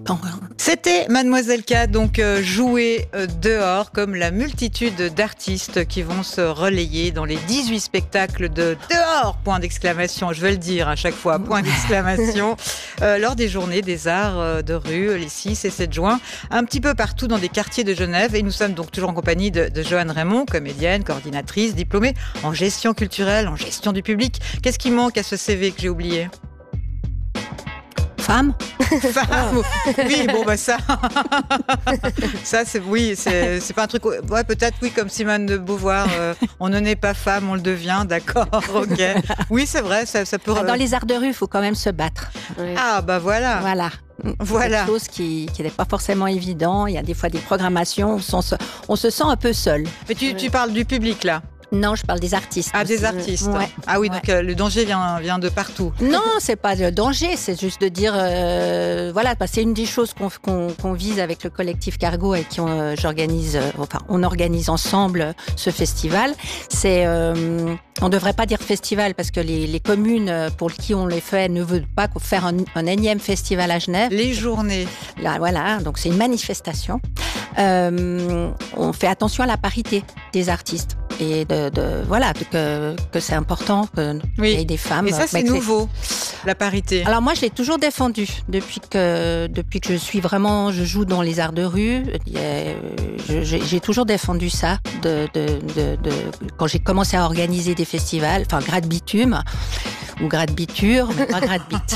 C'était Mademoiselle K, donc jouer dehors comme la multitude d'artistes qui vont se relayer dans les 18 spectacles de dehors, point d'exclamation, je vais le dire à chaque fois, point d'exclamation, lors des journées des arts de rue les 6 et 7 juin, un petit peu partout dans des quartiers de Genève. Et nous sommes donc toujours en compagnie de Joanne Raymond, comédienne, coordinatrice, diplômée en gestion culturelle, en gestion du public. Qu'est-ce qui manque à ce CV que j'ai oublié ? Femme. Oui, bon bah ça c'est pas un truc. Ouais, peut-être oui, comme Simone de Beauvoir, on ne naît pas femme, on le devient, d'accord, ok. Oui, c'est vrai, ça peut. Dans les arts de rue, il faut quand même se battre. Oui. Ah bah voilà. Voilà. Quelque chose qui n'est pas forcément évident. Il y a des fois des programmations, on se sent un peu seul. Mais tu parles du public là. Non, je parle des artistes. Ah, des artistes. Ouais. Ah oui, donc le danger vient de partout. Non, c'est pas le danger, c'est juste de dire, c'est une des choses qu'on vise avec le collectif Cargo et qui on organise ensemble ce festival. C'est, on devrait pas dire festival parce que les communes pour qui on les fait ne veulent pas faire un énième festival à Genève. Les journées. Là, voilà, donc c'est une manifestation. On fait attention à la parité des artistes. Et que c'est important qu'il y ait des femmes. Et ça, c'est nouveau, la parité. Alors moi, je l'ai toujours défendu depuis que je joue dans les arts de rue. J'ai toujours défendu ça. Quand j'ai commencé à organiser des festivals, enfin Grade Bitume ou Grade Biture, mais pas Grade Bit.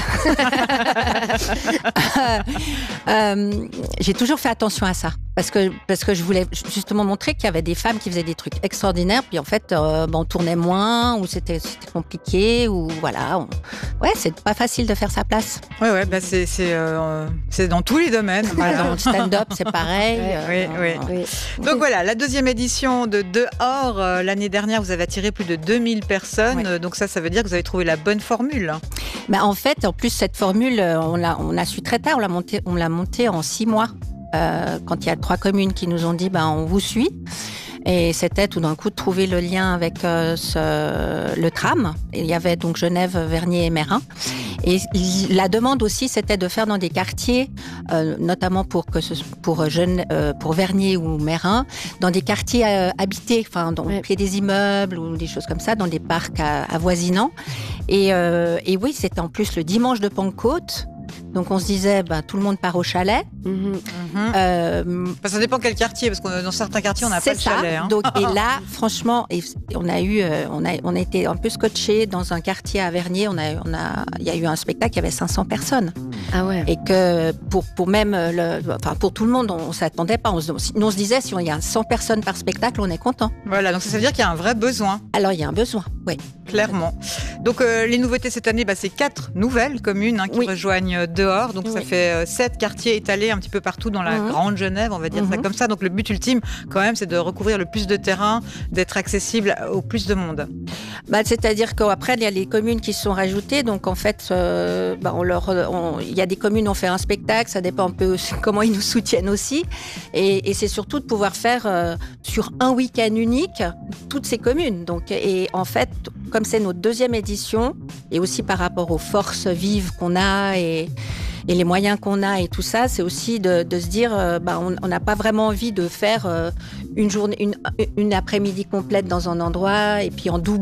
J'ai toujours fait attention à ça. Parce que je voulais justement montrer qu'il y avait des femmes qui faisaient des trucs extraordinaires, puis en fait, on tournait moins, ou c'était compliqué, ou voilà. C'est pas facile de faire sa place. Ouais, bah c'est dans tous les domaines. Voilà. Dans le stand-up, c'est pareil. Oui. Donc voilà, la deuxième édition de Dehors. L'année dernière, vous avez attiré plus de 2000 personnes. Oui. Donc ça veut dire que vous avez trouvé la bonne formule. Bah, en fait, en plus, cette formule, on l'a su très tard. On l'a montée en 6 mois. Quand il y a 3 communes qui nous ont dit on vous suit, et c'était tout d'un coup de trouver le lien avec le tram. Et il y avait donc Genève, Vernier et Meyrin. Et la demande aussi, c'était de faire dans des quartiers, notamment pour Vernier ou Meyrin, dans des quartiers habités, au pied des immeubles ou des choses comme ça, dans des parcs avoisinants. Et oui, c'était en plus le dimanche de Pentecôte. Donc on se disait, tout le monde part au chalet. Ça dépend quel quartier, parce que dans certains quartiers on n'a pas de chalet. Hein. Donc, et là, franchement, on a été un peu scotchés dans un quartier à Vernier. Il y a eu un spectacle, il y avait 500 personnes. Ah ouais. Et que pour tout le monde, on s'attendait pas. On se disait, si il y a 100 personnes par spectacle, on est content. Voilà, donc ça veut dire qu'il y a un vrai besoin. Alors il y a un besoin, oui. Clairement. Donc les nouveautés cette année, c'est 4 nouvelles communes qui rejoignent Dehors. Donc ça fait 7 quartiers étalés un petit peu partout dans la grande Genève, on va dire ça comme ça. Donc le but ultime, quand même, c'est de recouvrir le plus de terrain, d'être accessible au plus de monde. C'est-à-dire qu'après, il y a les communes qui se sont rajoutées. Donc en fait, il y a des communes qui ont fait un spectacle. Ça dépend un peu comment ils nous soutiennent aussi. Et c'est surtout de pouvoir faire sur un week-end unique toutes ces communes. Donc, et en fait, comme c'est notre 2e édition, et aussi par rapport aux forces vives qu'on a et les moyens qu'on a et tout ça, c'est aussi de se dire, on n'a pas vraiment envie de faire une après-midi complète dans un endroit et puis en double